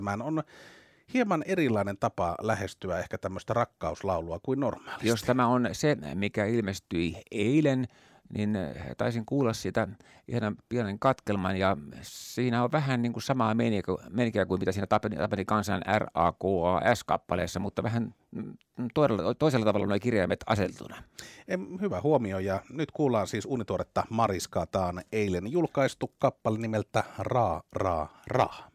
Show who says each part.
Speaker 1: On hieman erilainen tapa lähestyä ehkä tämmöistä rakkauslaulua kuin normaalisti.
Speaker 2: Jos tämä on se, mikä ilmestyi eilen, niin taisin kuulla siitä ihan pienen katkelman, ja siinä on vähän niin kuin samaa meininkiä kuin mitä siinä Tapani kansan RAKAS-kappaleessa, mutta vähän toisella tavalla nuo kirjaimet aseteltuna.
Speaker 1: Hyvä huomio, ja nyt kuullaan siis unituoretta Mariskaa. Tämä on eilen julkaistu kappale nimeltä Ra, Ra, Ra.